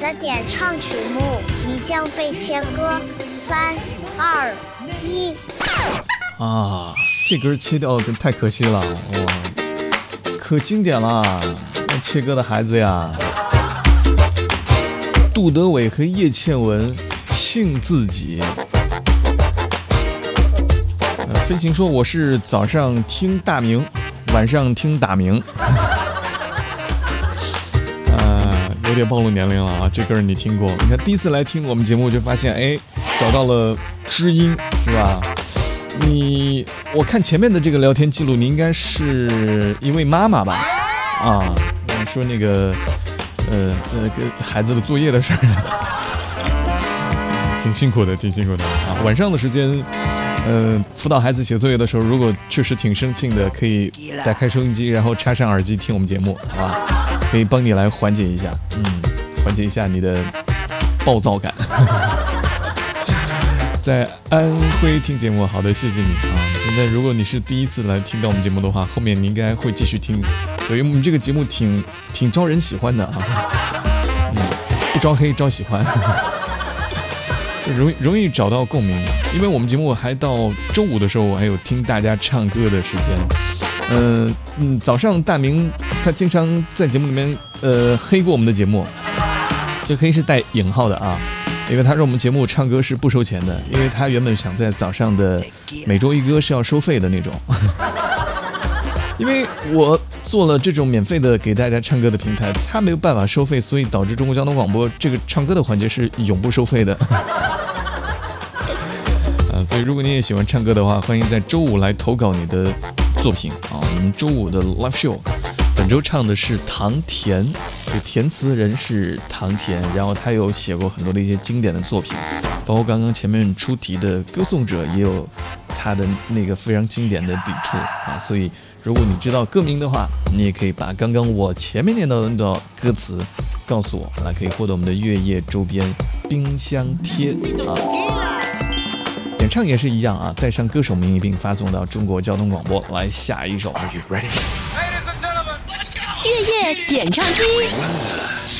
的点唱曲目即将被切割，3、2、1。 啊，这歌切掉太可惜了，哇，可经典了，那切割的孩子呀。杜德伟和叶倩文，信自己。飞行说我是早上听大明，晚上听打鸣。有点暴露年龄了啊，这歌你听过？你看第一次来听我们节目就发现，哎，找到了知音，是吧？我看前面的这个聊天记录，你应该是一位妈妈吧？啊，说那个跟孩子的作业的事儿，挺辛苦的啊。晚上的时间，辅导孩子写作业的时候，如果确实挺生气的，可以打开收音机，然后插上耳机听我们节目，好吧？可以帮你来缓解一下，缓解一下你的暴躁感。在安徽听节目，好的，谢谢你啊！现在如果你是第一次来听到我们节目的话，后面你应该会继续听，因为我们这个节目挺招人喜欢的啊，不招黑招喜欢，容易找到共鸣。因为我们节目还到周五的时候还有听大家唱歌的时间。早上大明他经常在节目里面黑过我们的节目，这黑是带引号的啊，因为他说我们节目唱歌是不收钱的，因为他原本想在早上的每周一歌是要收费的那种。因为我做了这种免费的给大家唱歌的平台，他没有办法收费，所以导致中国交通广播这个唱歌的环节是永不收费的。所以如果你也喜欢唱歌的话，欢迎在周五来投稿你的作品啊。我们周五的 live show， 本周唱的是唐田，这填词人是唐田，然后他有写过很多的一些经典的作品，包括刚刚前面出题的歌颂者也有他的那个非常经典的笔触啊。所以如果你知道歌名的话，你也可以把刚刚我前面念到的那段歌词告诉我，那可以获得我们的月夜周边冰箱贴啊。点唱也是一样啊，带上歌手名义并发送到中国交通广播。来下一首。 月夜点唱机。